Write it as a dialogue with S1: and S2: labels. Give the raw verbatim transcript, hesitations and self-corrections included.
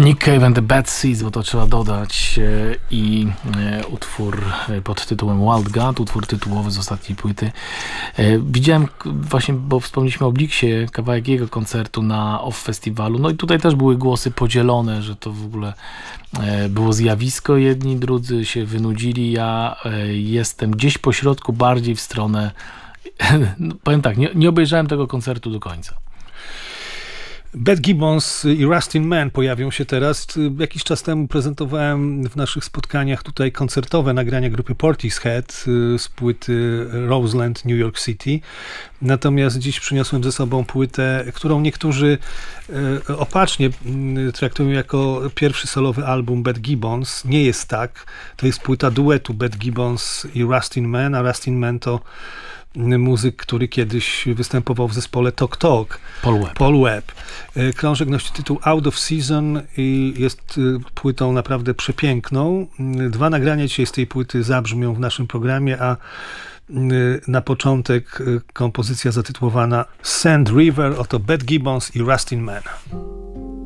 S1: Nick Cave and the Bad Seeds, bo to trzeba dodać, i utwór pod tytułem Wild God, utwór tytułowy z ostatniej płyty. Widziałem właśnie, bo wspomnieliśmy o Bliksie, kawałek jego koncertu na Off Festiwalu, no i tutaj też były głosy podzielone, że to w ogóle było zjawisko, jedni, drudzy się wynudzili, ja jestem gdzieś po środku, bardziej w stronę, no, powiem tak, nie, nie obejrzałem tego koncertu do końca.
S2: Bad Gibbons i Rustin Man pojawią się teraz. Jakiś czas temu prezentowałem w naszych spotkaniach tutaj koncertowe nagrania grupy Portishead z płyty Roseland, New York City. Natomiast dziś przyniosłem ze sobą płytę, którą niektórzy opacznie traktują jako pierwszy solowy album Bad Gibbons. Nie jest tak. To jest płyta duetu Bad Gibbons i Rustin Man, a Rustin Man to muzyk, który kiedyś występował w zespole Talk Talk.
S1: Paul Webb.
S2: Paul Webb. Krążek nosi tytuł Out of Season i jest płytą naprawdę przepiękną. Dwa nagrania dzisiaj z tej płyty zabrzmią w naszym programie, a na początek kompozycja zatytułowana Sand River, oto Bad Gibbons i Rustin Man.